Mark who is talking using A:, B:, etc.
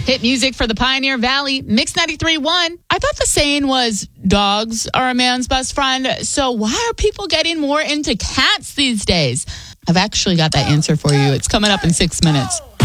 A: Hit music for the Pioneer Valley, Mix 93.1. I thought the saying was, dogs are a man's best friend. So why are people getting more into cats these days? I've actually got that answer for you. It's coming up in 6 minutes.